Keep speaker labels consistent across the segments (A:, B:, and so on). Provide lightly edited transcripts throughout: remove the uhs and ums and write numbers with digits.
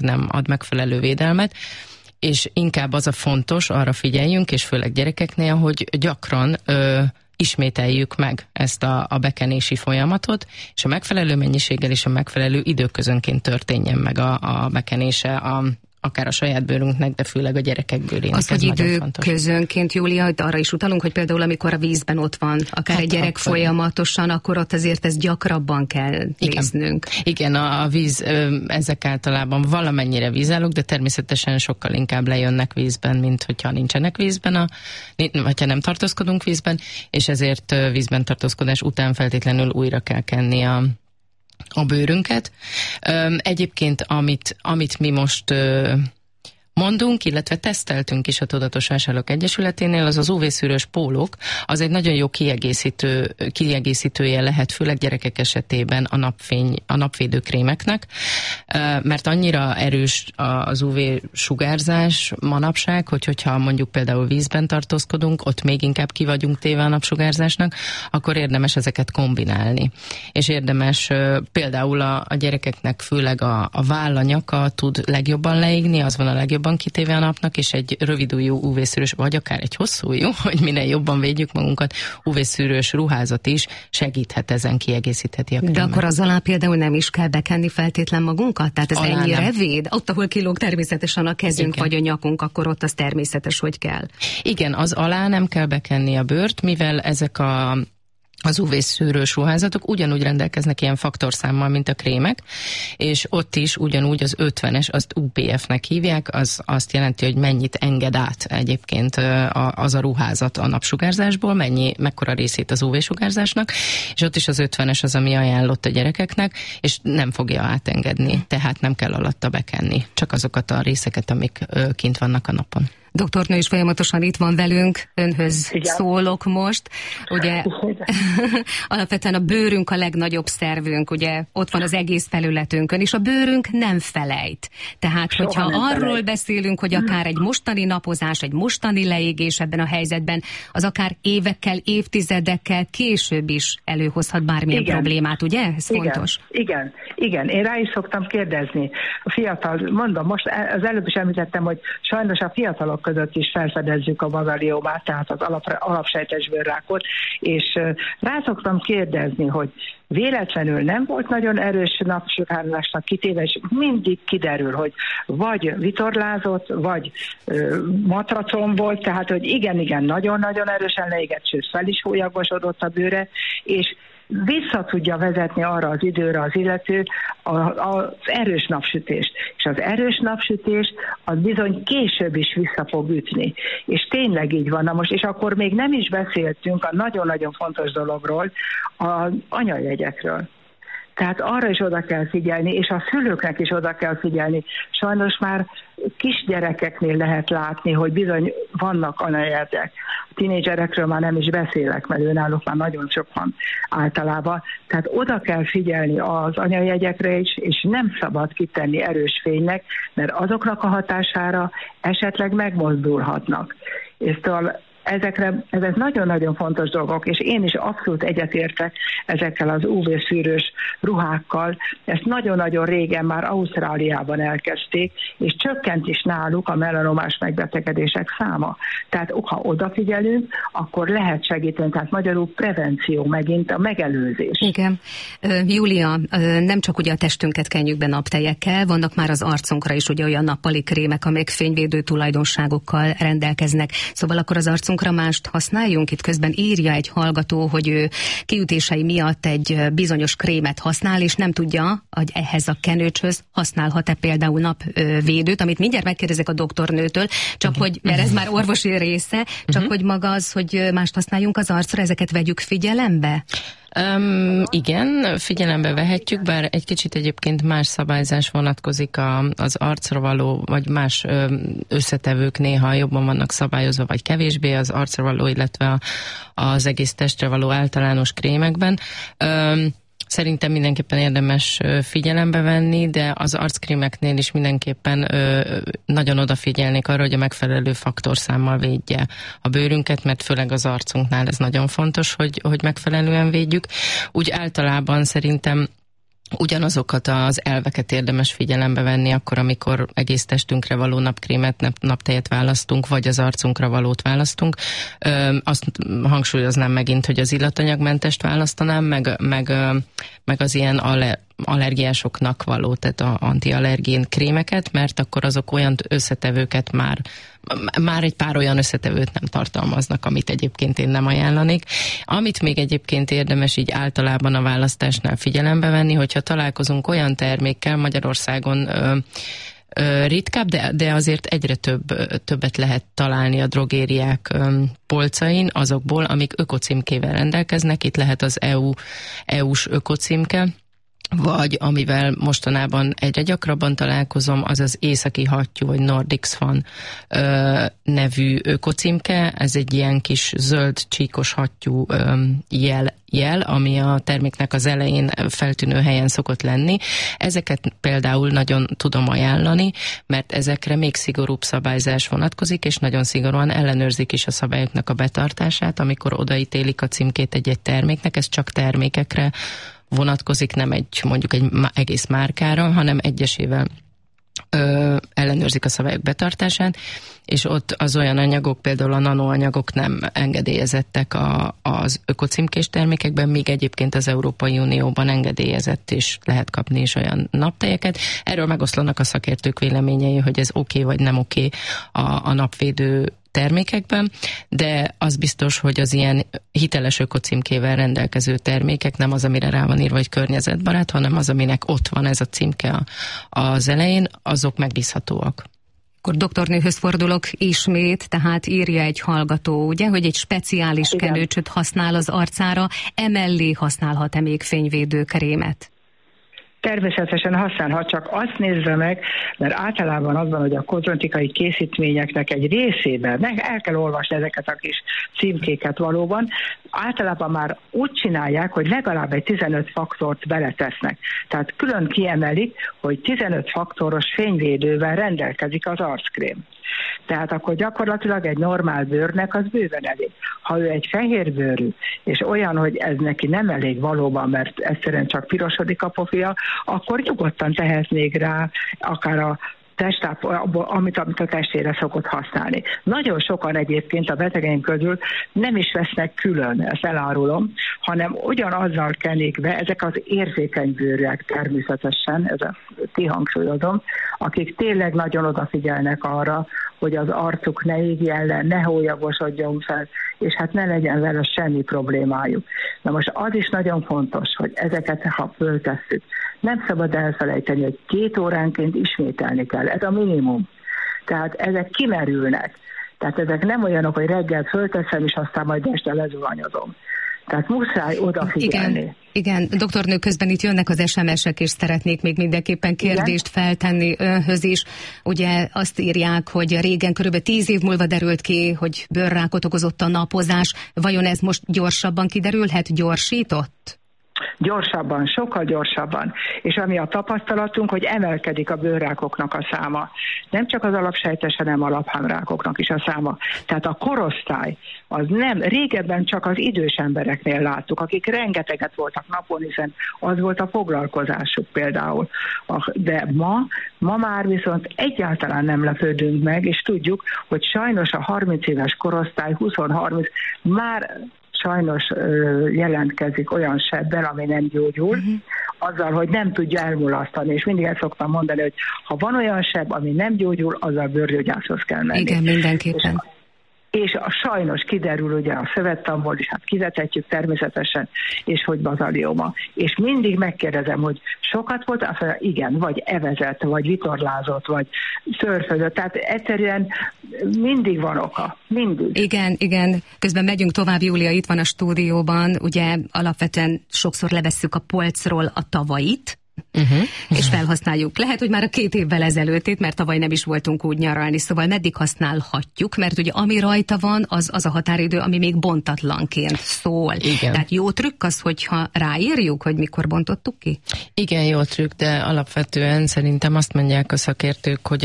A: nem ad megfelelő védelmet, és inkább az a fontos, arra figyeljünk, és főleg gyerekeknél, hogy gyakran ismételjük meg ezt a bekenési folyamatot, és a megfelelő mennyiséggel és a megfelelő időközönként történjen meg a bekenése akár a saját bőrünknek, de főleg a gyerekek bőrének.
B: Az, hogy időközönként, Júlia, arra is utalunk, hogy például amikor a vízben ott van akár egy gyerek folyamatosan, akkor ott azért ezt gyakrabban kell néznünk. Igen,
A: a víz, ezek általában valamennyire vízállók, de természetesen sokkal inkább lejönnek vízben, mint hogyha nincsenek vízben, vagy ha nem tartózkodunk vízben, és ezért vízben tartózkodás után feltétlenül újra kell kenni a bőrünket. Egyébként, amit mi most mondunk, illetve teszteltünk is a Tudatos Vásárlók Egyesületénél, az UV-szűrős pólók, az egy nagyon jó kiegészítője lehet, főleg gyerekek esetében a napvédő krémeknek, mert annyira erős az UV-sugárzás manapság, hogyha mondjuk például vízben tartózkodunk, ott még inkább ki vagyunk téve a napsugárzásnak, akkor érdemes ezeket kombinálni. És érdemes például a gyerekeknek főleg a vállanyaka tud legjobban leégni, az van a legjobban kitéve a napnak, és egy rövidujjú UV-szűrős, vagy akár egy hosszújú, hogy minél jobban védjük magunkat, UV-szűrős ruházat is segíthet ezen, kiegészítheti a krémet.
B: De akkor az alá például nem is kell bekenni feltétlen magunkat? Tehát ez alá ennyire nem véd? Ott, ahol kilóg természetesen a kezünk vagy a nyakunk, akkor ott az természetes, hogy kell.
A: Igen, az alá nem kell bekenni a bőrt, mivel ezek az UV-szűrős ruházatok ugyanúgy rendelkeznek ilyen faktorszámmal, mint a krémek, és ott is ugyanúgy az 50-es, azt UPF-nek hívják, az azt jelenti, hogy mennyit enged át egyébként az a ruházat a napsugárzásból, mekkora részét az UV-sugárzásnak, és ott is az 50-es az, ami ajánlott a gyerekeknek, és nem fogja átengedni, tehát nem kell alatta bekenni, csak azokat a részeket, amik kint vannak a napon.
B: Doktornő is folyamatosan itt van velünk, önhöz szólok most. Ugye alapvetően a bőrünk a legnagyobb szervünk, ugye ott van az egész felületünkön, és a bőrünk nem felejt. Tehát, hogyha arról beszélünk, hogy akár egy mostani napozás, egy mostani leégés ebben a helyzetben, az akár évekkel, évtizedekkel később is előhozhat bármilyen problémát, ugye? Ez fontos.
C: Igen. Én rá is szoktam kérdezni. A fiatal, mondom, most az előbb is említettem, hogy sajnos a fiatalok között is felfedezzük a mazaliomát, tehát az alapsejtes bőrrákot, és rá szoktam kérdezni, hogy véletlenül nem volt nagyon erős napsugárzásnak kitéve, és mindig kiderül, hogy vagy vitorlázott, vagy matracon volt, tehát hogy igen, nagyon-nagyon erősen leégett, sőt fel is hólyagosodott a bőre, és vissza tudja vezetni arra az időre az illető az erős napsütést. És az erős napsütés az bizony később is vissza fog ütni. És tényleg így van. Na most, és akkor még nem is beszéltünk a nagyon-nagyon fontos dologról, az anyajegyekről. Tehát arra is oda kell figyelni, és a szülőknek is oda kell figyelni. Sajnos már kisgyerekeknél lehet látni, hogy bizony vannak anyajegyek. A tinédzserekről már nem is beszélek, mert őnáluk már nagyon sok van általában. Tehát oda kell figyelni az anyajegyekre is, és nem szabad kitenni erős fénynek, mert azoknak a hatására esetleg megmozdulhatnak. És ezek nagyon-nagyon fontos dolgok, és én is abszolút egyetértek ezekkel az UV-szűrős ruhákkal. Ezt nagyon-nagyon régen már Ausztráliában elkezdték, és csökkent is náluk a melanomás megbetegedések száma. Tehát ha odafigyelünk, akkor lehet segíteni, tehát magyarul prevenció megint, a megelőzés.
B: Igen. Júlia, nem csak ugye a testünket kenjük be naptejekkel, vannak már az arcunkra is ugye olyan nappali krémek, amelyek fényvédő tulajdonságokkal rendelkeznek. Szóval akkor az arcunkra mást használjunk? Itt közben írja egy hallgató, hogy ő kiütései miatt egy bizonyos krémet használ, és nem tudja, hogy ehhez a kenőcshöz használhat-e például napvédőt, amit mindjárt megkérdezek a doktornőtől, csak hogy, mert ez már orvosi része, csak hogy maga az, hogy mást használjunk az arcra, ezeket vegyük figyelembe?
A: Igen, figyelembe vehetjük, bár egy kicsit egyébként más szabályzás vonatkozik az arcra való, vagy más összetevők néha jobban vannak szabályozva, vagy kevésbé az arcra való, illetve az egész testre való általános krémekben. Szerintem mindenképpen érdemes figyelembe venni, de az arckrémeknél is mindenképpen nagyon odafigyelnék arra, hogy a megfelelő faktorszámmal védje a bőrünket, mert főleg az arcunknál ez nagyon fontos, hogy megfelelően védjük. Úgy általában szerintem ugyanazokat az elveket érdemes figyelembe venni akkor, amikor egész testünkre való napkrémet, naptejet választunk, vagy az arcunkra valót választunk. Azt hangsúlyoznám megint, hogy az illatanyagmentest választanám, meg az ilyen allergiásoknak való, tehát a antiallergén krémeket, mert akkor azok olyan összetevőket már egy pár olyan összetevőt nem tartalmaznak, amit egyébként én nem ajánlanék. Amit még egyébként érdemes így általában a választásnál figyelembe venni, hogyha találkozunk olyan termékkel Magyarországon, ritkább, de azért egyre többet lehet találni a drogériák polcain azokból, amik ökocímkével rendelkeznek. Itt lehet az EU-s ökocímke, vagy amivel mostanában egyre gyakrabban találkozom, az az északi hattyú, vagy Nordic Swan nevű ökocímke. Ez egy ilyen kis zöld csíkos hattyú jel, ami a terméknek az elején feltűnő helyen szokott lenni. Ezeket például nagyon tudom ajánlani, mert ezekre még szigorúbb szabályzás vonatkozik, és nagyon szigorúan ellenőrzik is a szabályoknak a betartását, amikor odaítélik a címkét egy terméknek. Ez csak termékekre vonatkozik, nem mondjuk egy egész márkára, hanem egyesével ellenőrzik a szabályok betartását, és ott az olyan anyagok, például a nanoanyagok nem engedélyezettek az ökocímkés termékekben, míg egyébként az Európai Unióban engedélyezett, és lehet kapni is olyan naptejeket. Erről megoszlanak a szakértők véleményei, hogy ez oké vagy nem oké a napvédő termékekben, de az biztos, hogy az ilyen hiteles ökocímkével rendelkező termékek nem az, amire rá van írva, hogy környezetbarát, hanem az, aminek ott van ez a címke az elején, azok megbízhatóak.
B: Akkor doktornőhöz fordulok ismét, tehát írja egy hallgató, ugye, hogy egy speciális kenőcsöt használ az arcára, emellé használhat-e még fényvédőkrémet?
C: Természetesen használhat, csak azt nézze meg, mert általában az van, hogy a kozmetikai készítményeknek egy részében, el kell olvasni ezeket a kis címkéket valóban, általában már úgy csinálják, hogy legalább egy 15 faktort beletesznek. Tehát külön kiemelik, hogy 15 faktoros fényvédővel rendelkezik az arckrém. Tehát akkor gyakorlatilag egy normál bőrnek az bőven elég. Ha ő egy fehérbőrű, és olyan, hogy ez neki nem elég valóban, mert egyszerűen csak pirosodik a pofia, akkor nyugodtan tehet még rá akár a amit a testére szokott használni. Nagyon sokan egyébként a betegeim közül nem is vesznek külön, ezt elárulom, hanem ugyanazzal kenik be, ezek az érzékeny bőrűek természetesen, ez a kihangsúlyozom, akik tényleg nagyon odafigyelnek arra, hogy az arcuk ne égjen le, ne hólyagosodjon fel, és hát ne legyen vele semmi problémájuk. Na most az is nagyon fontos, hogy ezeket, ha föltesszük, nem szabad elfelejteni, hogy 2 óránként ismételni kell. Ez a minimum. Tehát ezek kimerülnek. Tehát ezek nem olyanok, hogy reggel fölteszem, és aztán majd este lezuhanyozom. Tehát muszáj odafigyelni.
B: Igen, doktornő, közben itt jönnek az SMS-ek, és szeretnék még mindenképpen kérdést feltenni önhöz is. Ugye azt írják, hogy régen körülbelül 10 év múlva derült ki, hogy bőrrákot okozott a napozás. Vajon ez most gyorsabban kiderülhet, gyorsított?
C: Gyorsabban, sokkal gyorsabban. És ami a tapasztalatunk, hogy emelkedik a bőrrákoknak a száma. Nem csak az alapsejtes, hanem a laphámrákoknak is a száma. Tehát a korosztály, az nem, régebben csak az idős embereknél láttuk, akik rengeteget voltak napon, hiszen az volt a foglalkozásuk például. De ma már viszont egyáltalán nem lepődünk meg, és tudjuk, hogy sajnos a 30 éves korosztály, 20-30 már sajnos jelentkezik olyan sebbel, ami nem gyógyul, azzal, hogy nem tudja elmulasztani. És mindig el szoktam mondani, hogy ha van olyan sebb, ami nem gyógyul, azzal bőrgyógyászhoz kell menni.
B: Igen, mindenképpen.
C: És sajnos kiderül ugye a szövettamból is, hát kivetetjük természetesen, és hogy bazalioma. És mindig megkérdezem, hogy sokat volt, azt mondja, igen, vagy evezett, vagy vitorlázott, vagy szörfözött. Tehát egyszerűen mindig van oka. Mindig.
B: Igen. Közben megyünk tovább, Júlia itt van a stúdióban. Ugye alapvetően sokszor levesszük a polcról a tavait, és felhasználjuk. Lehet, hogy már a 2 évvel ezelőttét, mert tavaly nem is voltunk úgy nyaralni, szóval meddig használhatjuk, mert ugye ami rajta van, az a határidő, ami még bontatlanként szól. Igen. Tehát jó trükk az, hogyha ráírjuk, hogy mikor bontottuk ki?
A: Igen, jó trükk, de alapvetően szerintem azt mondják a szakértők, hogy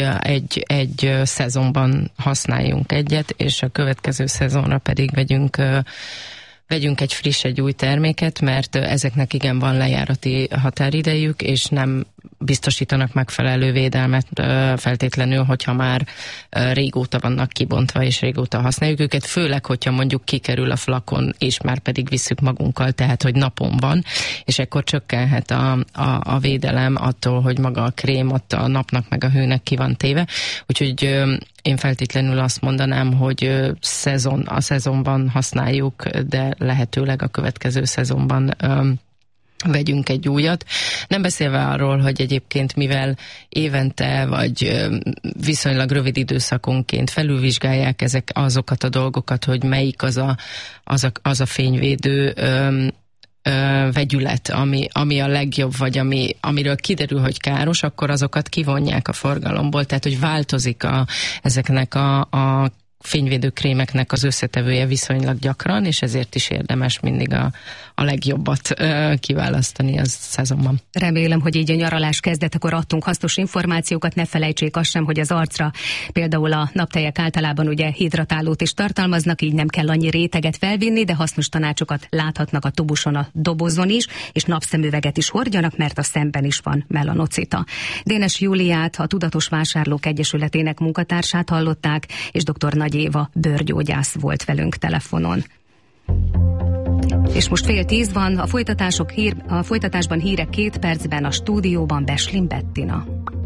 A: egy szezonban használjunk egyet, és a következő szezonra pedig vegyünk vegyünk egy friss, egy új terméket, mert ezeknek igen van lejárati határidejük, és nem biztosítanak megfelelő védelmet feltétlenül, hogyha már régóta vannak kibontva, és régóta használjuk őket, főleg, hogyha mondjuk kikerül a flakon, és már pedig visszük magunkkal, tehát, hogy napon van, és ekkor csökkenhet a védelem attól, hogy maga a krém ott a napnak meg a hőnek ki van téve. Úgyhogy én feltétlenül azt mondanám, hogy a szezonban használjuk, de lehetőleg a következő szezonban vegyünk egy újat. Nem beszélve arról, hogy egyébként mivel évente vagy viszonylag rövid időszakonként felülvizsgálják azokat a dolgokat, hogy melyik az a fényvédő vegyület, ami a legjobb, vagy amiről kiderül, hogy káros, akkor azokat kivonják a forgalomból, tehát hogy változik ezeknek a fényvédőkrémeknek az összetevője viszonylag gyakran, és ezért is érdemes mindig a legjobbat kiválasztani az szezonban.
B: Remélem, hogy így a nyaralás kezdetekor adtunk hasznos információkat, ne felejtsék azt sem, hogy az arcra például a naptejek általában ugye hidratálót is tartalmaznak, így nem kell annyi réteget felvinni, de hasznos tanácsokat láthatnak a tubuson, a dobozon is, és napszemüveget is hordjanak, mert a szemben is van melanocita. Dénes Júliát, a Tudatos Vásárlók Egyesületének munkatársát hallották, és dr. Nagy Éva bőrgyógyász volt velünk telefonon. És most 9:30 van, a folytatásban hírek 2 percben, a stúdióban Beslin Bettina.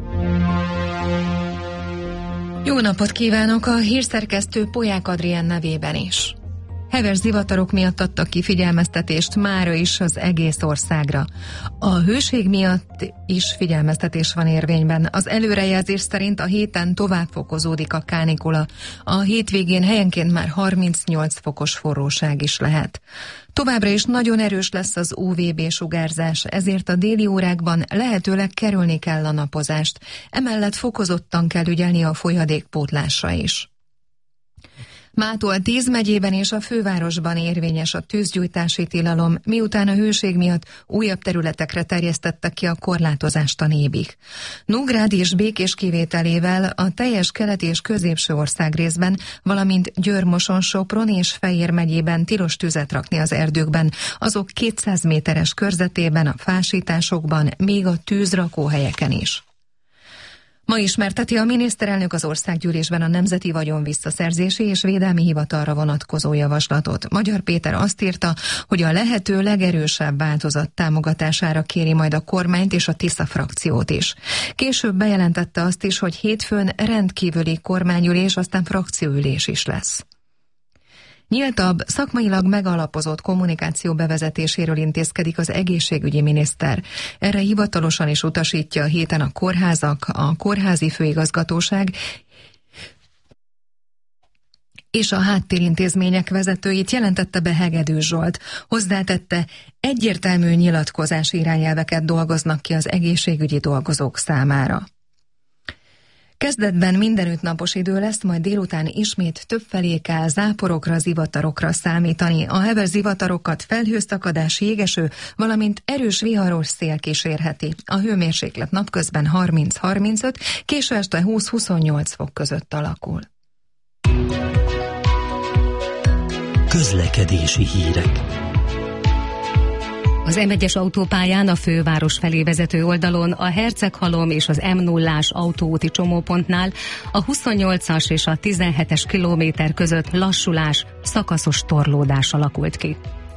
D: Jó napot kívánok, a hírszerkesztő Polyák Adrián nevében is. Heves zivatarok miatt adtak ki figyelmeztetést mára is az egész országra. A hőség miatt is figyelmeztetés van érvényben. Az előrejelzés szerint a héten tovább fokozódik a kánikula. A hétvégén helyenként már 38 fokos forróság is lehet. Továbbra is nagyon erős lesz az UVB-sugárzás, ezért a déli órákban lehetőleg kerülni kell a napozást. Emellett fokozottan kell ügyelni a folyadékpótlásra is. Mától 10 megyében és a fővárosban érvényes a tűzgyújtási tilalom, miután a hőség miatt újabb területekre terjesztettek ki a korlátozást a nébig. Nógrád és Békés kivételével a teljes keleti és középső országrészben, valamint Győr-Moson, Sopron és Fejér megyében tilos tüzet rakni az erdőkben, azok 200 méteres körzetében, a fásításokban, még a tűzrakóhelyeken is. Ma ismerteti a miniszterelnök az országgyűlésben a Nemzeti Vagyon Visszaszerzési és Védelmi Hivatalra vonatkozó javaslatot. Magyar Péter azt írta, hogy a lehető legerősebb változat támogatására kéri majd a kormányt és a Tisza frakciót is. Később bejelentette azt is, hogy hétfőn rendkívüli kormányülés, aztán frakcióülés is lesz. Nyíltabb, szakmailag megalapozott kommunikáció bevezetéséről intézkedik az egészségügyi miniszter. Erre hivatalosan is utasítja a héten a kórházak, a kórházi főigazgatóság és a háttérintézmények vezetőit, jelentette be Hegedű Zsolt. Hozzátette, egyértelmű nyilatkozási irányelveket dolgoznak ki az egészségügyi dolgozók számára. Kezdetben mindenütt napos idő lesz, majd délután ismét többfelé kell záporokra, zivatarokra számítani. A heves zivatarokat felhőszakadás, jégeső, valamint erős viharos szél kísérheti. A hőmérséklet napközben 30-35, késő este 20-28 fok között alakul.
E: Közlekedési hírek.
B: Az M1-es autópályán a főváros felé vezető oldalon a Herceghalom és az M0-ás autóúti csomópontnál a 28-as és a 17-es kilométer között lassulás, szakaszos torlódás alakult ki.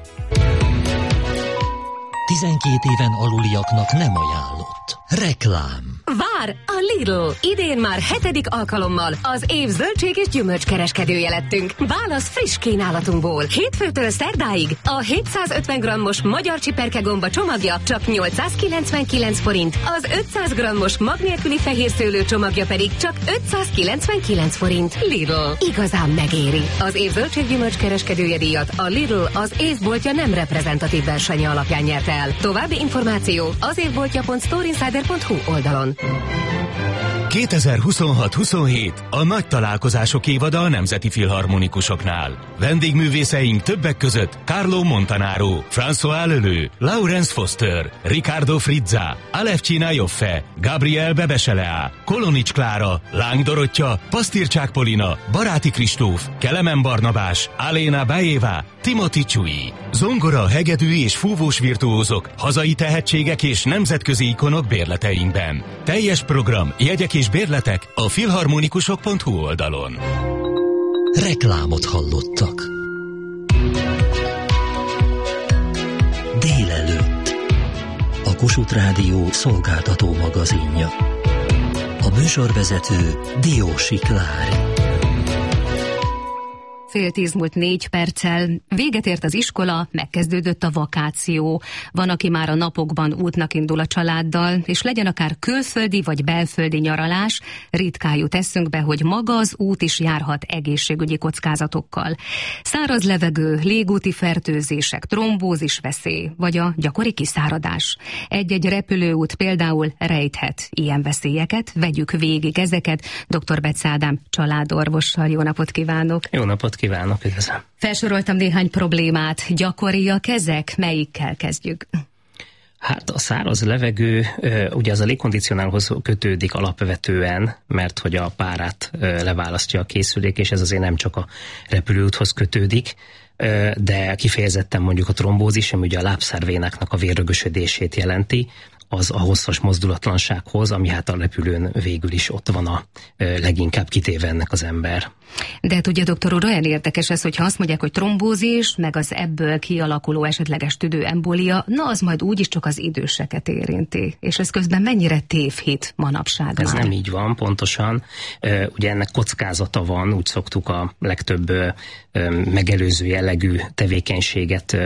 E: 12 éven aluliaknak nem ajánlott. Reklám.
F: Vár! A Lidl! Idén már 7. alkalommal az év zöldség és gyümölcskereskedője lettünk. Válasz friss kínálatunkból. Hétfőtől szerdáig a 750 g-os magyar csiperkegomba csomagja csak 899 forint, az 500 g-os mag nélküli fehérszőlő csomagja pedig csak 599 forint. Lidl. Igazán megéri. Az év zöldség gyümölcskereskedője díjat a Lidl az évboltja nem reprezentatív versenye alapján nyerte el. További információ az évboltja.storeinsider.hu oldalon.
G: 2026-27 a nagy találkozások évada a Nemzeti Filharmonikusoknál. Vendégművészeink többek között Carlo Montanaro, François Leleu, Laurence Foster, Ricardo Frizza, Alevcsina Joffe, Gabriel Bebeselea, Kolonics Klára, Láng Dorottya, Pasztircsák Polina, Baráti Kristóf, Kelemen Barnabás, Aléna Bajeva, Timothy Csui. Zongora, hegedű és fúvós virtuózok, hazai tehetségek és nemzetközi ikonok bérleteinkben. Teljes program, jegyek és bérletek a filharmonikusok.hu oldalon.
E: Reklámot hallottak. Délelőtt. A Kossuth Rádió szolgáltató magazinja. A műsorvezető Diósi Klári.
B: 9:10 véget ért az iskola, megkezdődött a vakáció. Van, aki már a napokban útnak indul a családdal, és legyen akár külföldi vagy belföldi nyaralás, ritkán jut eszünkbe, hogy maga az út is járhat egészségügyi kockázatokkal. Száraz levegő, légúti fertőzések, trombózis veszély, vagy a gyakori kiszáradás. Egy-egy repülőút például rejthet ilyen veszélyeket, vegyük végig ezeket. Dr. Betsz Ádám családorvossal. Jó napot kívánok!
H: Jó napot kívánok, üdvözlöm! Felsoroltam
B: néhány problémát. Gyakoriak ezek? Melyikkel kezdjük?
H: Hát a száraz levegő, ugye az a légkondicionálhoz kötődik alapvetően, mert hogy a párát leválasztja a készülék, és ez azért nem csak a repülőúthoz kötődik, de kifejezetten mondjuk a trombózis, ami ugye a lábszárvénáknak a vérrögösödését jelenti, az a hosszas mozdulatlansághoz, ami hát a repülőn végül is ott van a leginkább kitéve ennek az ember.
B: De hát ugye, doktor úr, olyan érdekes ez, hogyha azt mondják, hogy trombózis, meg az ebből kialakuló esetleges tüdőembólia, na az majd úgyis csak az időseket érinti. És ez közben mennyire tévhit manapság
H: Ez
B: már?
H: nem így van, pontosan. Ugye ennek kockázata van, úgy szoktuk a legtöbb megelőző jellegű tevékenységet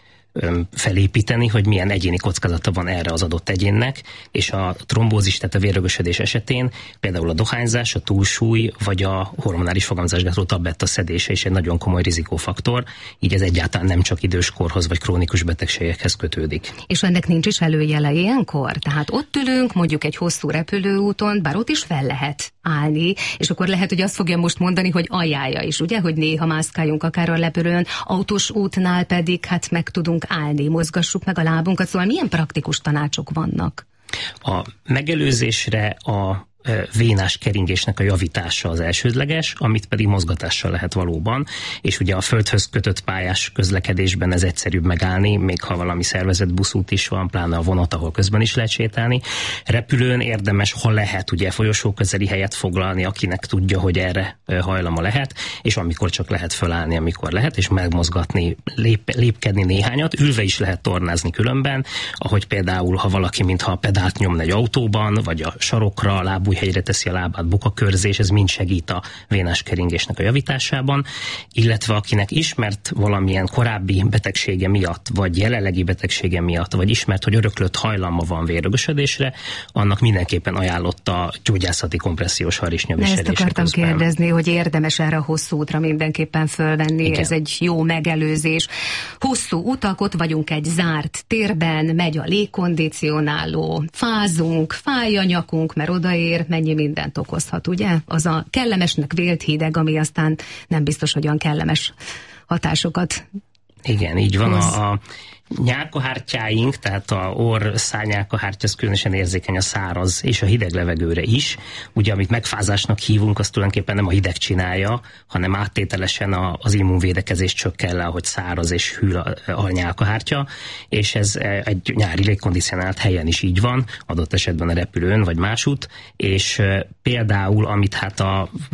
H: felépíteni, hogy milyen egyéni kockázata van erre az adott egyénnek, és a trombózis, tehát a vérrögösödés esetén például a dohányzás, a túlsúly, vagy a hormonális fogamzásgátló tabletta szedése is egy nagyon komoly rizikófaktor, így ez egyáltalán nem csak időskorhoz vagy krónikus betegségekhez kötődik.
B: És ennek nincs is előjele ilyenkor? Tehát ott ülünk, mondjuk egy hosszú repülőúton, bár ott is fel lehet állni, és akkor lehet, hogy azt fogja most mondani, hogy ajánlja is, ugye, hogy néha mászkáljunk akár a repülőn, autós útnál pedig hát meg tudunk állni, mozgassuk meg a lábunkat, szóval milyen praktikus tanácsok vannak?
H: A megelőzésre a vénás keringésnek a javítása az elsődleges, amit pedig mozgatással lehet valóban, és ugye a földhöz kötött pályás közlekedésben ez egyszerűbb megállni, még ha valami szervezett buszút is van, pláne a vonat, ahol közben is lehet sétálni. Repülőn érdemes, ha lehet, ugye folyosóközeli helyet foglalni, akinek tudja, hogy erre hajlama lehet, és amikor csak lehet fölállni, amikor lehet, és megmozgatni, lépkedni néhányat, ülve is lehet tornázni különben, ahogy például, ha valaki mintha pedált nyomna egy autóban, vagy a sarokra, lábújhegyre teszi a lábát, bukakörzés, ez mind segít a vénás keringésnek a javításában, illetve akinek ismert valamilyen korábbi betegsége miatt, vagy jelenlegi betegsége miatt, vagy ismert, hogy öröklött hajlama van vérrögösödésre, annak mindenképpen ajánlott a gyógyászati kompressziós harisnyaviselése.
B: Ezt akartam kérdezni, hogy érdemes erre a hosszú útra mindenképpen fölvenni. Igen. Ez egy jó megelőzés. Hosszú utak, ott vagyunk egy zárt térben, megy a légkondicionáló, fázunk, fáj a nyakunk, mert odaér, mennyi mindent okozhat, ugye? Az a kellemesnek vélt hideg, ami aztán nem biztos, hogy olyan kellemes hatásokat.
H: Igen, így van. A nyálkahártyáink, tehát a orr-szárnyálkahártya, az különösen érzékeny a száraz és a hideg levegőre is. Ugye, amit megfázásnak hívunk, az tulajdonképpen nem a hideg csinálja, hanem áttételesen az immunvédekezés csökken le, ahogy száraz és hűl a nyálkahártya, és ez egy nyári légkondicionált helyen is így van, adott esetben a repülőn vagy másút, és például, amit hát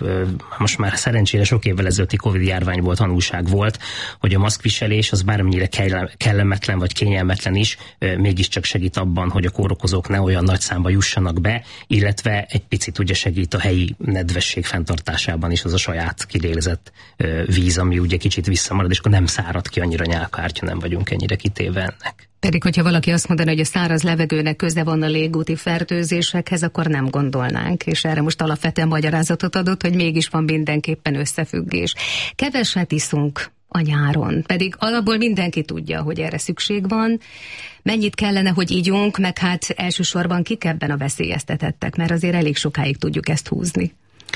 H: most már szerencsére sok évvel ezelőtti Covid-járványból tanulság volt, hogy a maszkviselés az bármennyire kellemetlen vagy kényelmetlen is, mégiscsak segít abban, hogy a kórokozók ne olyan nagy számba jussanak be, illetve egy picit ugye segít a helyi nedvesség fenntartásában is az a saját kilélegzett víz, ami ugye kicsit visszamarad, és akkor nem szárad ki annyira nyálkahártya, nem vagyunk ennyire kitéve ennek.
B: Pedig, hogyha valaki azt mondaná, hogy a száraz levegőnek köze van a légúti fertőzésekhez, akkor nem gondolnánk, és erre most alapvetően magyarázatot adott, hogy mégis van mindenképpen összefüggés. Keveset iszunk, a nyáron. Pedig alapból mindenki tudja, hogy erre szükség van. Mennyit kellene, hogy ígyunk, meg hát elsősorban kik ebben a veszélyeztetettek, mert azért elég sokáig tudjuk ezt húzni.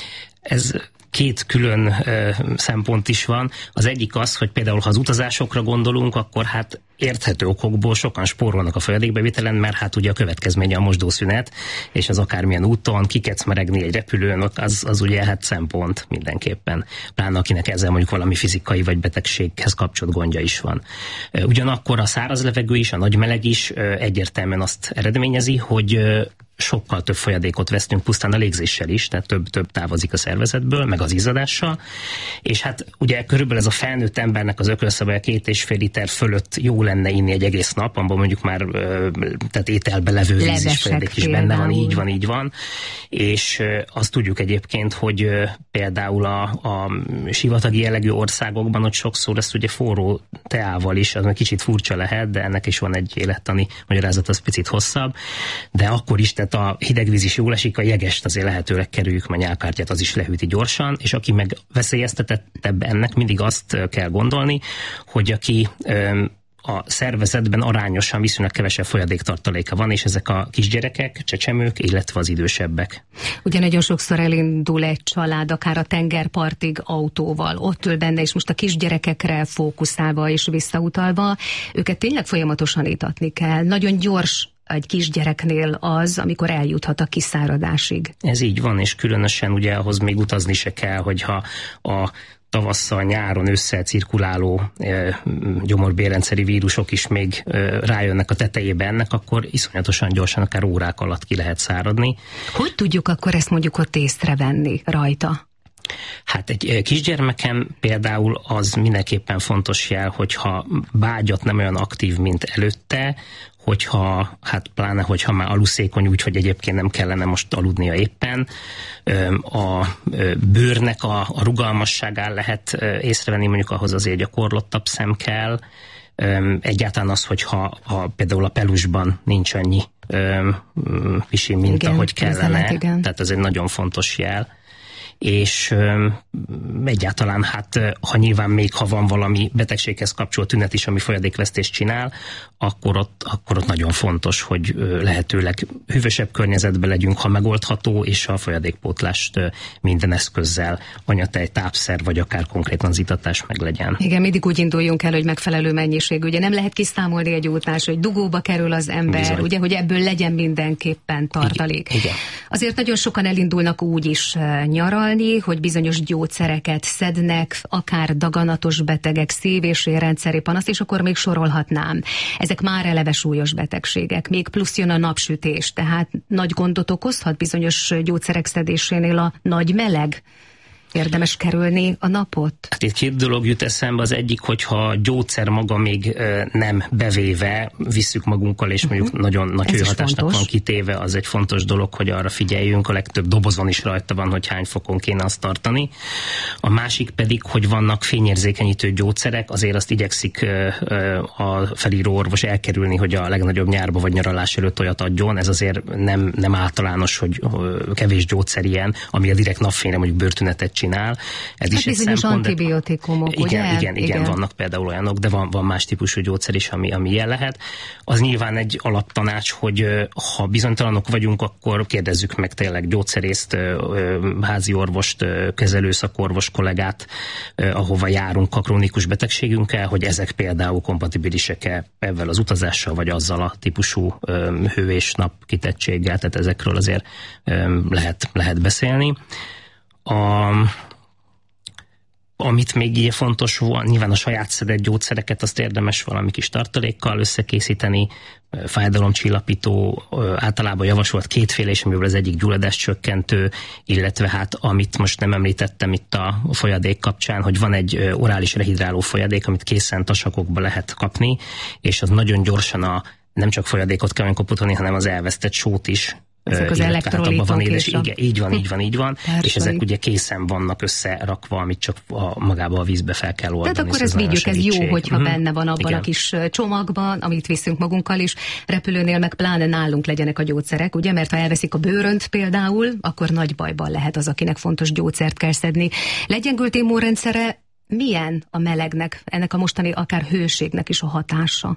H: Ez két külön szempont is van. Az egyik az, hogy például ha az utazásokra gondolunk, akkor hát érthető okokból sokan spórolnak a folyadékbevitelen, mert hát ugye a következménye a mosdószünet, és az akármilyen úton kikecmeregni egy repülőn, az ugye hát szempont mindenképpen. Pláne akinek ezzel mondjuk valami fizikai vagy betegséghez kapcsolt gondja is van. Ugyanakkor a száraz levegő is, a nagy meleg is egyértelműen azt eredményezi, hogy sokkal több folyadékot vesztünk pusztán a légzéssel is, tehát több távozik a szervezetből, meg az izzadással, és hát ugye körülbelül ez a felnőtt embernek az ökölszabálya 2,5 liter fölött jó lenne inni egy egész nap, abban mondjuk már tehát ételbe levő víz és folyadék is benne van, így van, és azt tudjuk egyébként, hogy például a sivatagi jellegű országokban ott sokszor ezt ugye forró teával is, az kicsit furcsa lehet, de ennek is van egy élettani magyarázat, az picit hosszabb, de akkor is, tehát a hidegvíz is jól esik, a jegest azért lehetőleg kerüljük, mert nyálkártyát az is lehűti gyorsan, és aki meg veszélyeztetettebb ennek, mindig azt kell gondolni, hogy aki a szervezetben arányosan viszonylag kevesebb folyadéktartaléka van, és ezek a kisgyerekek, csecsemők, illetve az idősebbek.
B: Ugye nagyon sokszor elindul egy család, akár a tengerpartig autóval, ott ül benne, és most a kisgyerekekre fókuszálva és visszautalva, őket tényleg folyamatosan itatni kell. Nagyon gyors egy kisgyereknél az, amikor eljuthat a kiszáradásig.
H: Ez így van, és különösen ugye ahhoz még utazni se kell, hogyha a tavasszal, nyáron, ősszel cirkuláló gyomorbélrendszeri vírusok is még rájönnek a tetejébe ennek, akkor iszonyatosan gyorsan, akár órák alatt ki lehet száradni.
B: Hogy tudjuk akkor ezt mondjuk ott észrevenni rajta?
H: Hát egy kisgyermekem például az mindenképpen fontos jel, hogyha bágyat nem olyan aktív, mint előtte, hogyha, hát pláne, hogyha már aluszékony, úgyhogy egyébként nem kellene most aludnia éppen. A bőrnek a rugalmasságán lehet észrevenni, mondjuk ahhoz azért gyakorlottabb szem kell. Egyáltalán az, hogyha például a pelusban nincs annyi pisi, mint igen, ahogy kellene. Tehát ez egy nagyon fontos jel. És egyáltalán hát, ha van valami betegséghez kapcsolt tünet is, ami folyadékvesztést csinál, akkor ott nagyon fontos, hogy lehetőleg hűvösebb környezetben legyünk, ha megoldható, és a folyadékpótlást minden eszközzel, anyatej, tápszer, vagy akár konkrétan az itatás meg legyen.
B: Igen, mindig úgy induljunk el, hogy megfelelő mennyiség. Ugye nem lehet kiszámolni egy útás, hogy dugóba kerül az ember, bizony. Ugye, hogy ebből legyen mindenképpen tartalék.
H: Igen.
B: Azért nagyon sokan elindulnak úgy is nyaralni, hogy bizonyos gyógyszereket szednek, akár daganatos betegek, szív- és érrendszeri panaszt, és akkor még sorolhatnám. Ezek már eleve súlyos betegségek. Még plusz jön a napsütés, tehát nagy gondot okozhat bizonyos gyógyszerek szedésénél a nagy meleg. Érdemes kerülni a napot?
H: Hát itt két dolog jut eszembe. Az egyik, hogyha a gyógyszer maga még nem bevéve visszük magunkkal, és mondjuk nagyon nagy hőhatásnak van kitéve, az egy fontos dolog, hogy arra figyeljünk. A legtöbb dobozon is rajta van, hogy hány fokon kéne azt tartani. A másik pedig, hogy vannak fényérzékenyítő gyógyszerek, azért azt igyekszik a felíró orvos elkerülni, hogy a legnagyobb nyárba vagy nyaralás előtt olyat adjon. Ez azért nem általános, hogy kevés gyógyszer ilyen, ami a direkt napfényre mondjuk bőrtünetet csinál. Ez
B: hát
H: is egy
B: bizonyos
H: szempont,
B: antibiotikumok,
H: igen, vannak például olyanok, de van más típusú gyógyszer is, ami ilyen lehet. Az nyilván egy alaptanács, hogy ha bizonytalanok vagyunk, akkor kérdezzük meg tényleg gyógyszerészt, házi orvost, kezelőszakorvos kollégát, ahova járunk a krónikus betegségünkkel, hogy ezek például kompatibilisek-e ezzel az utazással, vagy azzal a típusú hő és nap kitettséggel, tehát ezekről azért lehet beszélni. Amit még így fontos volt, nyilván a saját szedett gyógyszereket azt érdemes valami kis tartalékkal összekészíteni, fájdalomcsillapító, általában javasolt kétféle, és amiből az egyik gyulladáscsökkentő, illetve hát amit most nem említettem itt a folyadék kapcsán, hogy van egy orális rehidráló folyadék, amit készen tasakokba lehet kapni, és az nagyon gyorsan nem csak folyadékot kell koputani, hanem az elvesztett sót is.
B: Ezek az elektrolitok és
H: igen, így van. És ezek ugye készen vannak összerakva, amit csak magába a vízbe fel kell oldani.
B: Tehát akkor ezt vigyük, ez jó, hogyha benne van abban a kis csomagban, amit viszünk magunkkal is. Repülőnél meg pláne nálunk legyenek a gyógyszerek, ugye, mert ha elveszik a bőrönt például, akkor nagy bajban lehet az, akinek fontos gyógyszert kell szedni. Legyengült immunrendszere milyen a melegnek, ennek a mostani akár hőségnek is a hatása?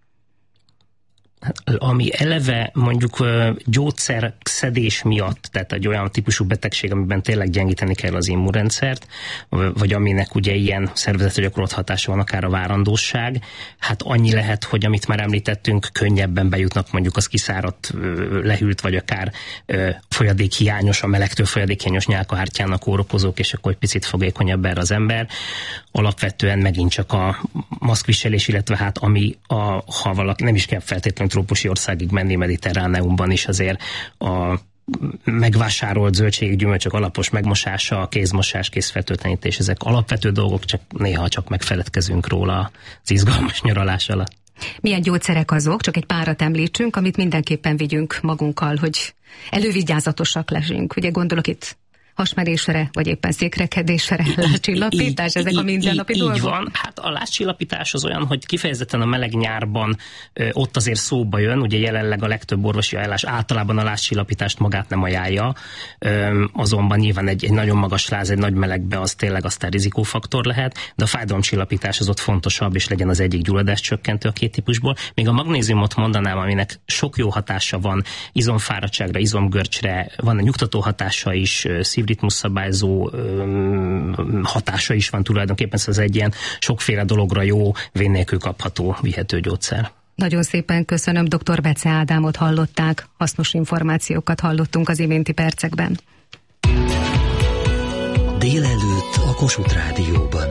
H: Ami eleve mondjuk gyógyszerszedés miatt, tehát egy olyan típusú betegség, amiben tényleg gyengíteni kell az immunrendszert, vagy aminek ugye ilyen szervezetre gyakorolt hatása van, akár a várandósság, hát annyi lehet, hogy amit már említettünk, könnyebben bejutnak mondjuk az kiszáradt, lehűlt, vagy akár folyadékhiányos, a melegtől folyadékhiányos nyálkahártyának kórokozók, és akkor egy picit fogékonyabb erre az ember. Alapvetően megint csak a maszkviselés, illetve hát ha valaki nem is kell feltétlenül trópusi országig menni, Mediterráneumban is azért a megvásárolt zöldségek, gyümölcsök alapos megmosása, kézmosás, kézfertőtlenítés, ezek alapvető dolgok, csak néha csak megfeledkezünk róla az izgalmas nyaralás alatt.
B: Milyen gyógyszerek azok? Csak egy párat említsünk, amit mindenképpen vigyünk magunkkal, hogy elővigyázatosak legyünk. Ugye gondolok itt hasmerésre, vagy éppen székrekedésre, lázcsillapítás, ezek a mindennapi dolgok?
H: Így van. Hát a lázcsillapítás az olyan, hogy kifejezetten a meleg nyárban ott azért szóba jön, ugye jelenleg a legtöbb orvosi ajánlás általában a lázcsillapítást magát nem ajánlja, azonban nyilván egy nagyon magas láz, egy nagy melegbe az tényleg aztán rizikófaktor lehet, de a fájdalomcsillapítás az ott fontosabb, és legyen az egyik gyulladáscsökkentő a két típusból. Még a magnéziumot mondanám, aminek sok jó hatása van, izomfáradtságra, izomgörcsre, van a nyugtató hatása is, szívritmusszabályzó hatása is van tulajdonképpen, szóval ez egy ilyen sokféle dologra jó, vén nélkül kapható, vihető gyógyszer.
B: Nagyon szépen köszönöm, dr. Bece Ádámot hallották, hasznos információkat hallottunk az iménti percekben.
E: Délelőtt a Kossuth Rádióban.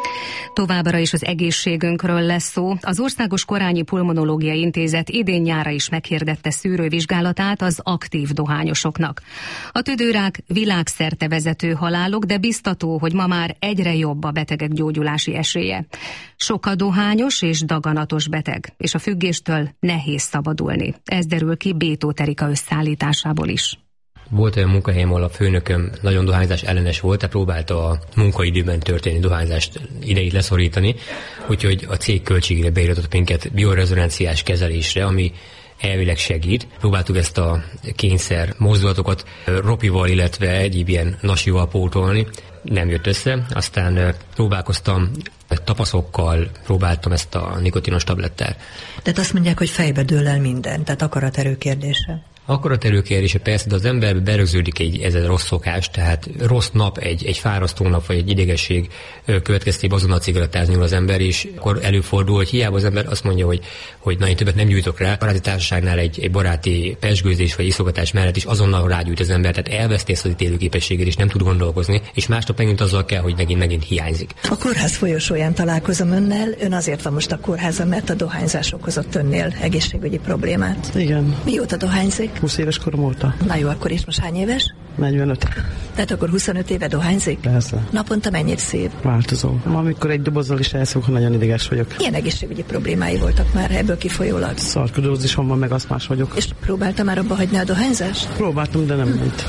B: Továbbra is az egészségünkről lesz szó. Az Országos Korányi Pulmonológiai Intézet idén nyára is meghirdette szűrővizsgálatát az aktív dohányosoknak. A tüdőrák világszerte vezető halálok, de biztató, hogy ma már egyre jobb a betegek gyógyulási esélye. Sok a dohányos és daganatos beteg, és a függéstől nehéz szabadulni. Ez derül ki Bétó Erika összeállításából is.
I: Volt olyan munkahelyem, ahol a főnököm nagyon dohányzás ellenes volt, tehát próbálta a munkaidőben történő dohányzást idejét leszorítani, úgyhogy a cég költségére beiratott minket biorezonanciás kezelésre, ami elvileg segít. Próbáltuk ezt a kényszer mozdulatokat ropival, illetve egyéb ilyen nasival pótolni. Nem jött össze. Aztán próbálkoztam tapaszokkal, próbáltam ezt a nikotinos tablettel.
J: Tehát azt mondják, hogy fejbe dől el minden, tehát akaraterő kérdése.
I: Akaraterő kérdése persze, de az emberbe berögződik ez a rossz szokás, tehát rossz nap, egy fárasztó nap, vagy egy idegesség következtében azonnal cigarettázni nyúl az ember, és akkor előfordul, hogy hiába az ember azt mondja, hogy na, én többet nem gyújtok rá. Baráti társaságnál egy baráti pezsgőzés vagy iszogatás mellett is azonnal rágyújt az ember, tehát elveszti ezt az ítélőképességet, és nem tud gondolkozni, és másnap megint azzal kell, hogy megint hiányzik.
J: A kórház folyosóján találkozom önnel, ön azért van most a kórházon, mert a dohányzás okozott önnél egészségügyi problémát.
K: Igen.
J: Mióta dohányzik?
K: 20 éves korom óta.
J: Na jó, akkor is most hány éves?
K: 45.
J: Tehát akkor 25 éve dohányzik?
K: Persze.
J: Naponta mennyit szív?
K: Változó. Amikor egy dobozzal is elszok, ha nagyon ideges vagyok.
J: Milyen egészségügyi problémái voltak már ebből kifolyólag?
K: Szarkodózisom van, meg aszmás vagyok.
J: És próbálta már abba hagyni a dohányzást?
K: Próbáltam, de nem ment.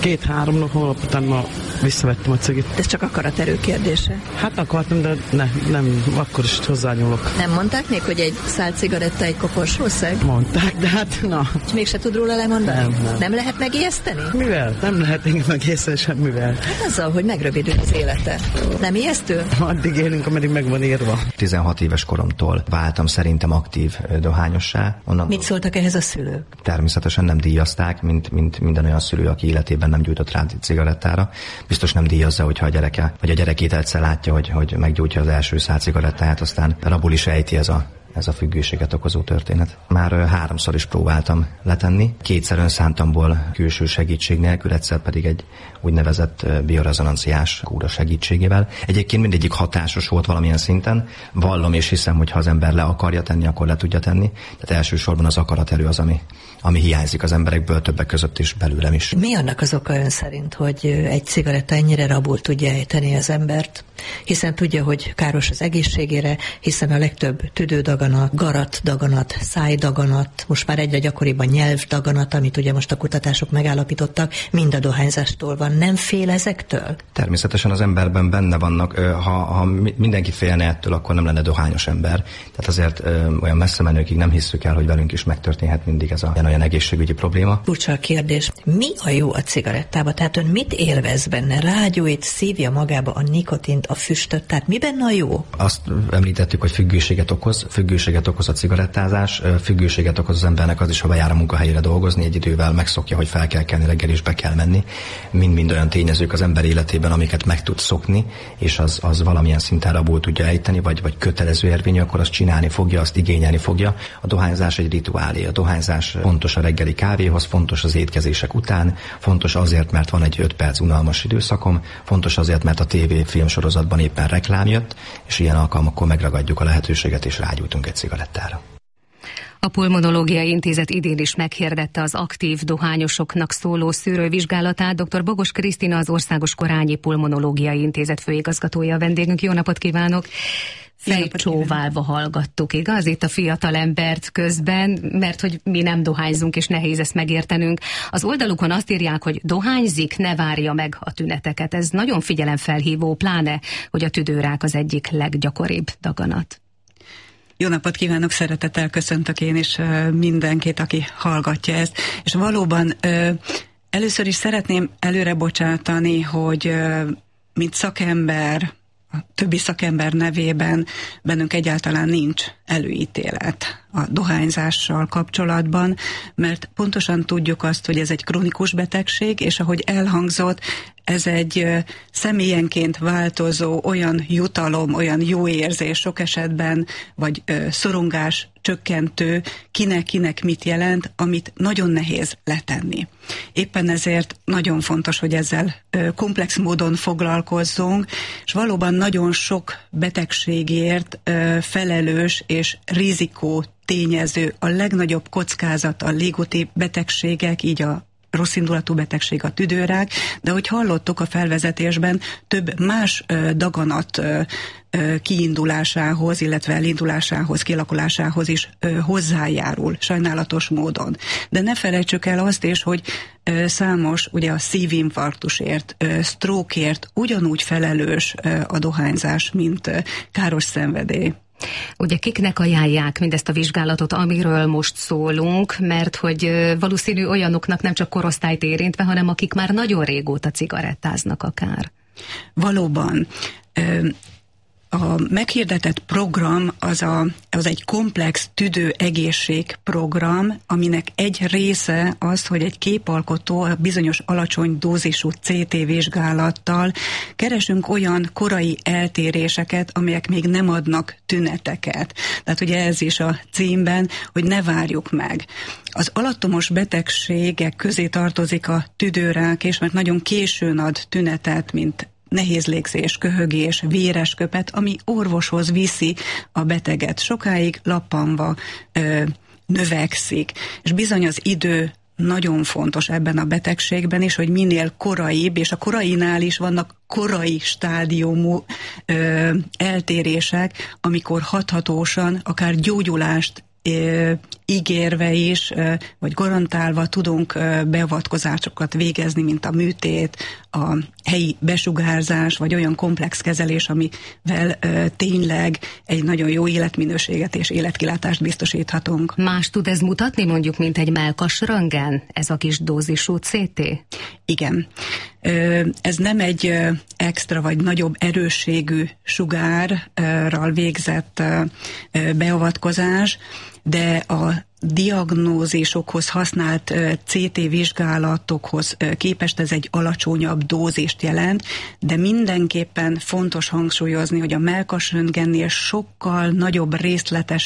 K: 2-3 hónap után ma visszavettem a cigit.
J: Ez csak akaraterő kérdése?
K: Hát akartam, de nem, akkor is hozzányúlok.
J: Nem mondták még, hogy egy szál cigaretta egy koporsószeg?
K: Mondták, de hát na.
J: És mégse tud róla lemondani?
K: Nem.
J: Nem lehet megijeszteni?
K: Mivel? Nem lehet engem megijeszteni semmivel.
J: Hát azzal, hogy megrövidül az élete. Nem ijesztő?
K: Addig élünk, ameddig meg van írva.
L: 16 éves koromtól váltam szerintem aktív dohányossá.
J: Mit szóltak ehhez a szülők?
L: Természetesen nem díjazták, mint minden olyan szülő, aki életében nem gyújtott rá cigarettára. Biztos nem díjazza, hogyha a gyereke, vagy a gyerekét egyszer látja, hogy meggyújtja az első szál cigarettáját, aztán rabul is ejti ez a függőséget okozó történet. Már 3-szor is próbáltam letenni, 2-szer önszántamból külső segítség nélkül, egyszer pedig egy úgynevezett biorezonanciás kúra segítségével. Egyébként mindegyik hatásos volt valamilyen szinten. Vallom és hiszem, hogy ha az ember le akarja tenni, akkor le tudja tenni. Tehát elsősorban az akaraterő az, ami hiányzik az emberekből, többek között is belőlem is.
J: Mi annak az oka ön szerint, hogy egy cigaretta ennyire rabul tudja ejteni az embert? Hiszen tudja, hogy káros az egészségére, hiszen a legtöbb tüdődag daganat, garatdaganat, szájdaganat, most már egyre gyakoribb a nyelvdaganat, amit ugye most a kutatások megállapítottak, mind a dohányzástól van. Nem fél ezektől?
L: Természetesen az emberben benne vannak. Ha mindenki félne ettől, akkor nem lenne dohányos ember. Tehát azért olyan messze menőkig nem hisszük el, hogy velünk is megtörténhet mindig ez olyan egészségügyi probléma.
J: Furcsa a kérdés. Mi a jó a cigarettába? Tehát ön mit élvez benne? Rágyújt, szívja magába a nikotint, a füstöt? Tehát mi benne a jó?
L: Azt említettük, hogy függőséget okoz a cigarettázás, függőséget okoz az embernek az is, ha bejár a munkahelyére dolgozni, egy idővel megszokja, hogy fel kell kelni reggel és be kell menni. Mind-mind olyan tényezők az ember életében, amiket meg tud szokni, és az valamilyen szinten rabul tudja ejteni, vagy kötelező érvényű, akkor azt csinálni fogja, azt igényelni fogja. A dohányzás egy rituálé. A dohányzás fontos a reggeli kávéhoz, fontos az étkezések után, fontos azért, mert van egy 5 perc unalmas időszakom, fontos azért, mert a TV filmsorozatban éppen reklám jött, és ilyen alkalmakkor megragadjuk a lehetőséget, és rágyújtunk egy cigarettára.
B: A Pulmonológiai Intézet idén is meghirdette az aktív dohányosoknak szóló szűrővizsgálatát. Dr. Bogos Krisztina, az Országos Korányi Pulmonológiai Intézet főigazgatója a vendégünk. Jó napot kívánok! Fejcsóválva hallgattuk, igaz? Itt a fiatal embert közben, mert hogy mi nem dohányzunk, és nehéz ezt megértenünk. Az oldalukon azt írják, hogy dohányzik, ne várja meg a tüneteket. Ez nagyon figyelemfelhívó, pláne, hogy a tüdőrák az egyik leggyakoribb daganat.
M: Jó napot kívánok, szeretettel köszöntök én is mindenkit, aki hallgatja ezt. És valóban először is szeretném előre bocsátani, hogy mint szakember, a többi szakember nevében bennünk egyáltalán nincs előítélet a dohányzással kapcsolatban, mert pontosan tudjuk azt, hogy ez egy krónikus betegség, és ahogy elhangzott, ez egy személyenként változó olyan jutalom, olyan jó érzés sok esetben, vagy szorongás csökkentő, kinek mit jelent, amit nagyon nehéz letenni. Éppen ezért nagyon fontos, hogy ezzel komplex módon foglalkozzunk, és valóban nagyon sok betegségért felelős és rizikó tényező, a legnagyobb kockázat a légúti betegségek, így a rosszindulatú betegség, a tüdőrák, de ahogy hallottuk a felvezetésben, több más daganat kiindulásához, illetve elindulásához, kialakulásához is hozzájárul, sajnálatos módon. De ne felejtsük el azt is, hogy számos, ugye a szívinfarktusért, sztrókért ugyanúgy felelős a dohányzás, mint káros szenvedély.
B: Ugye kiknek ajánlják mindezt a vizsgálatot, amiről most szólunk, mert hogy valószínű olyanoknak nem csak korosztályt érintve, hanem akik már nagyon régóta cigarettáznak akár.
M: Valóban. A meghirdetett program az egy komplex tüdőegészség program, aminek egy része az, hogy egy képalkotó a bizonyos alacsony dózisú CT vizsgálattal keresünk olyan korai eltéréseket, amelyek még nem adnak tüneteket. Tehát ugye ez is a címben, hogy ne várjuk meg. Az alattomos betegségek közé tartozik a tüdőrák, és mert nagyon későn ad tünetet, mint nehéz légzés, köhögés, véres köpet, ami orvoshoz viszi a beteget. Sokáig lappanva növekszik, és bizony az idő nagyon fontos ebben a betegségben is, hogy minél koraibb, és a korainál is vannak korai stádiumú eltérések, amikor hathatósan akár gyógyulást ígérve is, vagy garantálva tudunk beavatkozásokat végezni, mint a műtét, a helyi besugárzás, vagy olyan komplex kezelés, amivel tényleg egy nagyon jó életminőséget és életkilátást biztosíthatunk.
B: Más tud ez mutatni, mondjuk, mint egy mellkasröntgen, ez a kis dózisú CT?
M: Igen. Ez nem egy extra vagy nagyobb erősségű sugárral végzett beavatkozás, de a diagnózisokhoz használt CT vizsgálatokhoz képest ez egy alacsonyabb dózist jelent, de mindenképpen fontos hangsúlyozni, hogy a mellkasröntgennél sokkal nagyobb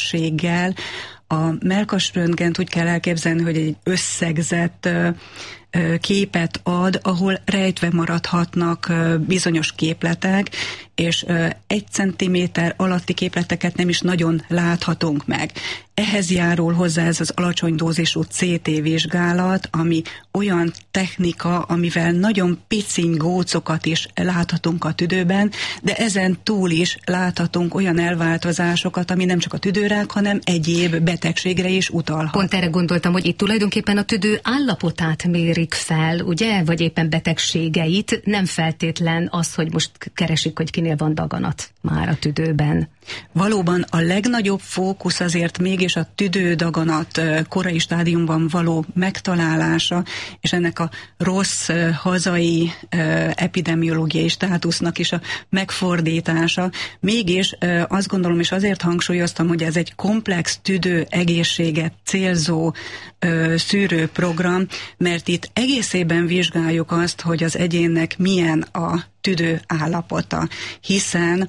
M: részletességgel. A mellkasröntgent úgy kell elképzelni, hogy egy összegzett képet ad, ahol rejtve maradhatnak bizonyos képletek, és 1 centiméter alatti képleteket nem is nagyon láthatunk meg. Ehhez járul hozzá ez az alacsony dózisú CT vizsgálat, ami olyan technika, amivel nagyon piciny gócokat is láthatunk a tüdőben, de ezen túl is láthatunk olyan elváltozásokat, ami nem csak a tüdőrák, hanem egyéb betegségre is utalhat.
B: Pont erre gondoltam, hogy itt tulajdonképpen a tüdő állapotát mérik fel, ugye? Vagy éppen betegségeit, nem feltétlen az, hogy most keresik, hogy kinél van daganat már a tüdőben.
M: Valóban a legnagyobb fókusz azért mégis a tüdődaganat korai stádiumban való megtalálása, és ennek a rossz hazai epidemiológiai státusznak is a megfordítása. Mégis azt gondolom, és azért hangsúlyoztam, hogy ez egy komplex tüdő egészséget célzó szűrőprogram, mert itt egészében vizsgáljuk azt, hogy az egyénnek milyen a tüdő állapota, hiszen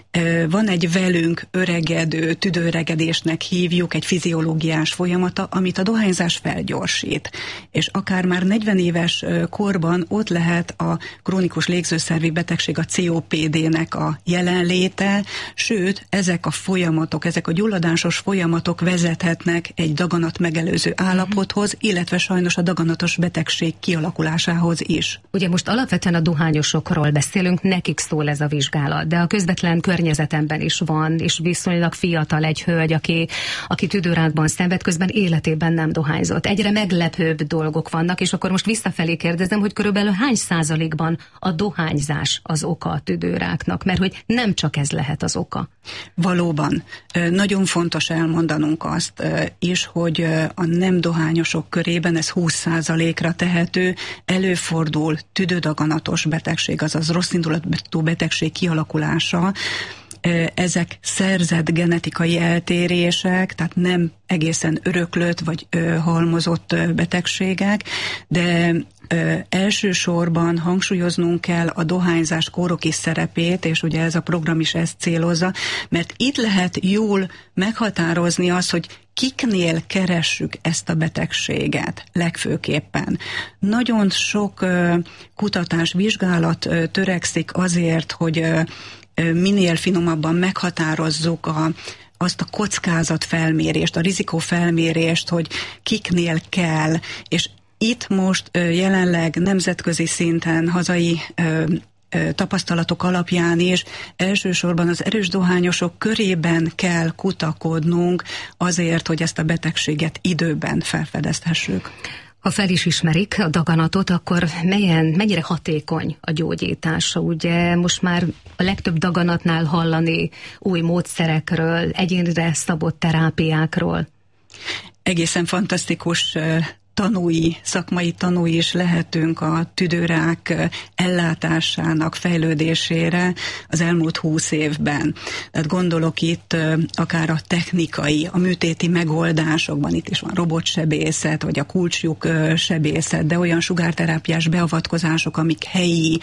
M: van egy velünk öregedő, tüdőöregedésnek hívjuk, egy fiziológiás folyamata, amit a dohányzás felgyorsít. És akár már 40 éves korban ott lehet a krónikus légzőszervi betegség, a COPD-nek a jelenléte, sőt, ezek a folyamatok, ezek a gyulladásos folyamatok vezethetnek egy daganat megelőző állapothoz, illetve sajnos a daganatos betegség kialakulásához is.
B: Ugye most alapvetően a dohányosokról beszélünk, nekik szól ez a vizsgálat, de a közvetlen környezetemben is van, és viszonylag fiatal egy hölgy, aki tüdőrákban szenved, közben életében nem dohányzott. Egyre meglepőbb dolgok vannak, és akkor most visszafelé kérdezem, hogy körülbelül hány százalékban a dohányzás az oka a tüdőráknak, mert hogy nem csak ez lehet az oka.
M: Valóban. Nagyon fontos elmondanunk azt is, hogy a nem dohányosok körében ez 20%-ra tehető, előfordul tüdődaganatos betegség, azaz rossz indulatú betegség kialakulása. Ezek szerzett genetikai eltérések, tehát nem egészen öröklött vagy halmozott betegségek, de elsősorban hangsúlyoznunk kell a dohányzás kóroki szerepét, és ugye ez a program is ezt célozza, mert itt lehet jól meghatározni azt, hogy kiknél keressük ezt a betegséget legfőképpen. Nagyon sok kutatás, vizsgálat törekszik azért, hogy minél finomabban meghatározzuk azt a kockázatfelmérést, a rizikófelmérést, hogy kiknél kell, és itt most jelenleg nemzetközi szinten, hazai tapasztalatok alapján is elsősorban az erős dohányosok körében kell kutakodnunk azért, hogy ezt a betegséget időben felfedezhessük.
B: Ha fel is ismerik a daganatot, akkor mennyire hatékony a gyógyítása? Ugye most már a legtöbb daganatnál hallani új módszerekről, egyénre szabott terápiákról.
M: Egészen fantasztikus szakmai tanúi is lehetünk a tüdőrák ellátásának fejlődésére az elmúlt 20 évben. Tehát gondolok itt akár a technikai, a műtéti megoldásokban, itt is van robotsebészet, vagy a kulcslyuk sebészet, de olyan sugárterápiás beavatkozások, amik helyi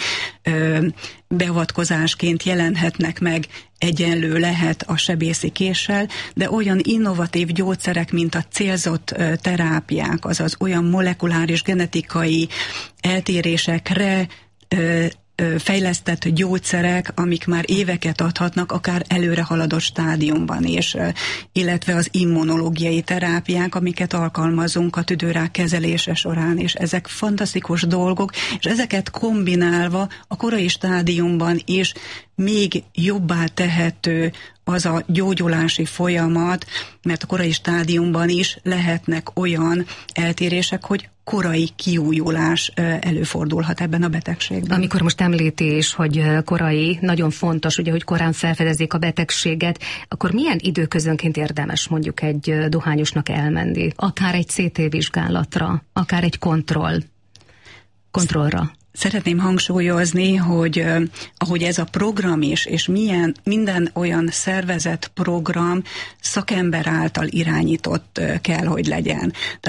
M: beavatkozásként jelenhetnek meg, egyenlő lehet a sebészi késsel, de olyan innovatív gyógyszerek, mint a célzott terápiák, azaz olyan molekuláris genetikai eltérésekre fejlesztett gyógyszerek, amik már éveket adhatnak, akár előre haladott stádiumban is, illetve az immunológiai terápiák, amiket alkalmazunk a tüdőrák kezelése során, és ezek fantasztikus dolgok, és ezeket kombinálva a korai stádiumban is még jobbá tehető az a gyógyulási folyamat, mert a korai stádiumban is lehetnek olyan eltérések, hogy korai kiújulás előfordulhat ebben a betegségben.
B: Amikor most említi is, hogy korai, nagyon fontos, ugye, hogy korán felfedezzék a betegséget, akkor milyen időközönként érdemes mondjuk egy dohányosnak elmenni? Akár egy CT vizsgálatra, akár egy kontrollra.
M: Szeretném hangsúlyozni, hogy ahogy ez a program is, és minden olyan szervezett program szakember által irányított kell, hogy legyen. Tehát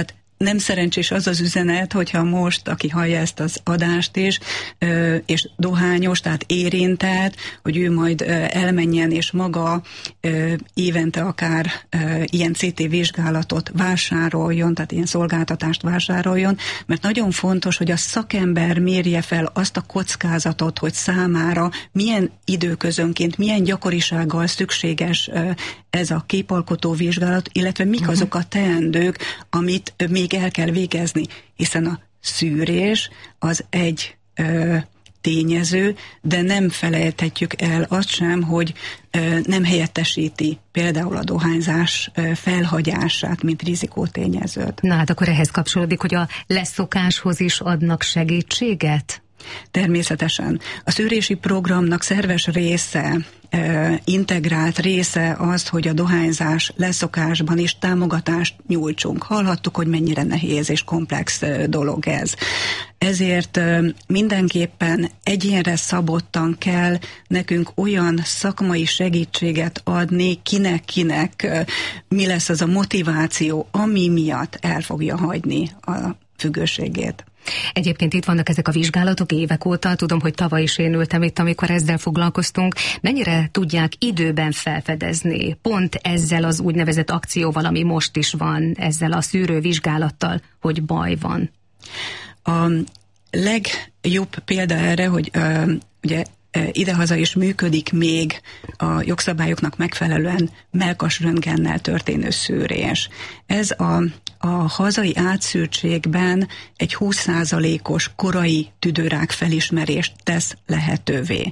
M: nem szerencsés az az üzenet, hogyha most, aki hallja ezt az adást is, és dohányos, tehát érintett, hogy ő majd elmenjen és maga évente akár ilyen CT vizsgálatot vásároljon, tehát ilyen szolgáltatást vásároljon, mert nagyon fontos, hogy a szakember mérje fel azt a kockázatot, hogy számára milyen időközönként, milyen gyakorisággal szükséges ez a képalkotó vizsgálat, illetve mik azok a teendők, amit még el kell végezni, hiszen a szűrés az egy tényező, de nem felejthetjük el azt sem, hogy nem helyettesíti például a dohányzás felhagyását, mint rizikótényezőt.
B: Na hát akkor ehhez kapcsolódik, hogy a leszokáshoz is adnak segítséget?
M: Természetesen. A szűrési programnak szerves része, integrált része az, hogy a dohányzás leszokásban is támogatást nyújtsunk. Hallhattuk, hogy mennyire nehéz és komplex dolog ez. Ezért mindenképpen egyénre szabottan kell nekünk olyan szakmai segítséget adni, kinek mi lesz az a motiváció, ami miatt el fogja hagyni a függőségét.
B: Egyébként itt vannak ezek a vizsgálatok évek óta, tudom, hogy tavaly is én ültem itt, amikor ezzel foglalkoztunk. Mennyire tudják időben felfedezni pont ezzel az úgynevezett akcióval, ami most is van, ezzel a szűrővizsgálattal, hogy baj van? A legjobb példa erre, hogy ugye idehaza is működik még a jogszabályoknak megfelelően mellkasröntgennel történő szűrés. Ez a hazai átszűrtségben egy 20%-os korai tüdőrák felismerést tesz lehetővé.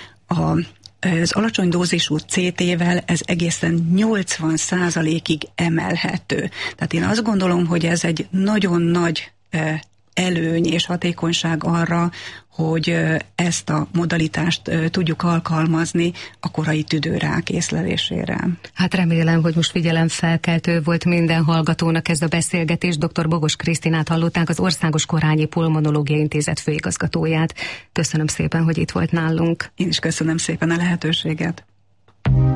B: Az alacsony dózisú CT-vel ez egészen 80%-ig emelhető. Tehát én azt gondolom, hogy ez egy nagyon nagy előny és hatékonyság arra, hogy ezt a modalitást tudjuk alkalmazni a korai tüdőrák észlelésére. Hát remélem, hogy most figyelemfelkeltő volt minden hallgatónak ez a beszélgetés. Dr. Bogos Krisztinát hallották, az Országos Korányi Pulmonológiai Intézet főigazgatóját. Köszönöm szépen, hogy itt volt nálunk.
M: Én is köszönöm szépen a lehetőséget.